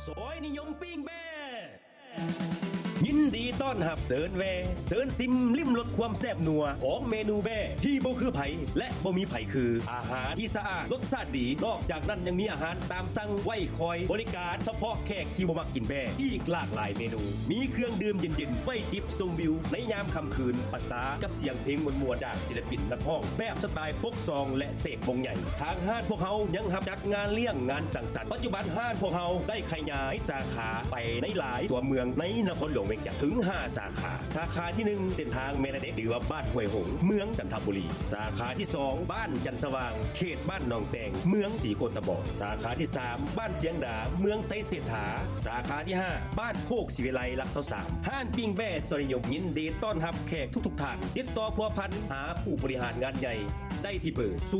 ซอยนิยมปิ้งแบ้ยินดีต้อนรับเดินแวเซิร์นซิมลิ้มรสความแซ่บนัวของเมนูแบ้ที่บ่คือไผและบ่มีไผคืออาหารที่สะอาดรสชาติดีนอกจากนั้นยังมีอาหารตามสั่งไว้คอยบริการเฉพาะแขกที่บ่มักกินแบ้อีกหลากหลายเมนูมีเครื่องดื่มเย็นๆไว้จิบชมวิวในยามค่ำคืนประสานกับเสียงเพลงม่วนๆจากศิลปินนักร้องแบบสไตล์โฟกซองและเสกวงใหญ่ทางห้านพวกเฮายังรับจัดงานเลี้ยงงานสังสรรค์ปัจจุบันห้านพวกเฮาได้ขยายสาขาไปในหลายตัวเมืองในนครหลวงเวียงจันทร์ถึง5สาขาที่1เส้นทางเมลเด็กหรือว่าบ้านห้วยหงเมืองจันทบุรีสาขาที่2บ้านจันสว่างเขตบ้านหนองแตงเมืองศรีโกตบสาขาที่3บ้านเสียงดาเมืองไซเศรษฐาสาขาที่5บ้านโคกศิวิไลรัก23ห้านปิ้งแบ้สริยมยินดีต้อนรับแขกทุกท่านติดต่อพัวพันหาผู้บริหารงานใหญ่ได้ที่เบอร์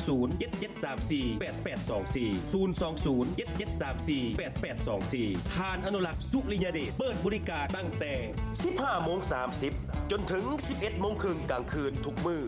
020-7734-8824 020-7734-8824ทานอนุรักษ์สุริยเดชเปิดบริการตั้งแต่ 15:30 จนถึง 11:30 กลางคืนทุกมื้อ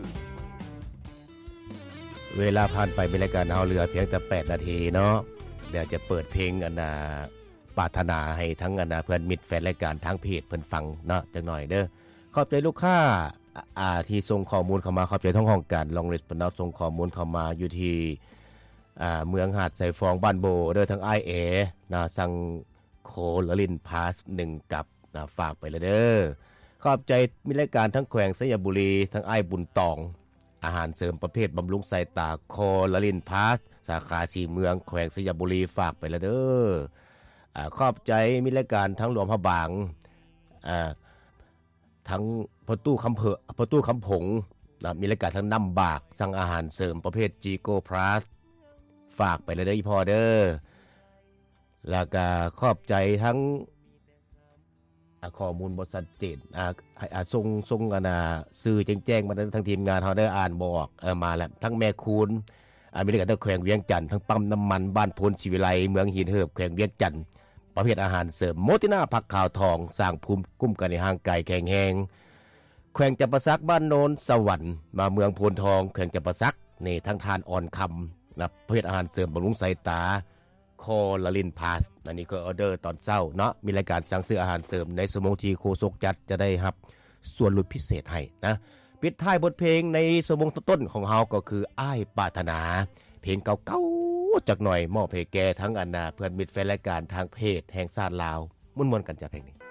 เวลาผ่านไปเป็นรายการเฮาเหลือเพียงแต่8นาทีเนาะเดี๋ยวจะเปิดเพลงปรารถนาให้ทั้งเพื่อนมิตรแฟนรายการทางเพจเพิ่นฟังเนาะจักหน่อยเด้อขอบใจลูกค้าที่ส่งข้อมูลเข้ามาขอบใจทั้งห้องการลองริสปนส่งข้อมูลเข้ามาอยู่ที่เมืองหาดไสฟองบ้านโบเด้อทั้งอ้ายเอนะสั่งโคลลินพาส1กับฝากไปเลยเด้อขอบใจมีรายการทั้งแขวงสยบุรีทั้งอ้ายบุญตองอาหารเสริมประเภทบำรุงสายตาโคลลินพาสสาขา4เมืองแขวงสยบุรีฝากไปเลยเด้อขอบใจมีรายการทั้งหลวงพระบางทั้งพอตู้คำผงมีรายการทั้งน้ำบากสั่งอาหารเสริมประเภทจีโก้พลัสฝากไปเลยเด้อพ่อเด้อแล้วก็ขอบใจทั้งข้อมูลบ่ชัดเจนส่งสื่อแจ้งมาทั้งทีมงานเฮาได้อ่านบอกมาแล้วทั้งแม่คูณมีรายการทั้งแขวงเวียงจันทน์ทั้งปั๊มน้ำมันบ้านโพนศิวิไลเมืองหินเหิบแขวงเวียงจันทน์ประเภทอาหารเสริมโมตินาผักขาวทองสร้างภูมิคุ้มกันในห่างไกลแข็งแรงแขวงจับปะซักบ้านโนนสวรรค์มาเมืองโพนทองแขวงจับปะซักนี่ทั้งทานอ่อนคำนะประเภทอาหารเสริมบำรุงสายตาโคลลินพาสอันนี้ก็ออเดอร์ตอนเช้าเนาะมีรายการสั่งซื้ออาหารเสริมในสมงที่โคศกจัดจะได้รับส่วนลดพิเศษให้นะปิดท้ายบทเพลงในสมงต้นของเฮาก็คืออ้ายปรารถนาเพลงเก่าๆจักหน่อยมอบให้แก่ทั้งเพื่อนมิตรแฟนรายการทางเพจแห่งชาติลาวม่วนๆกันจ้ะเพลงนี้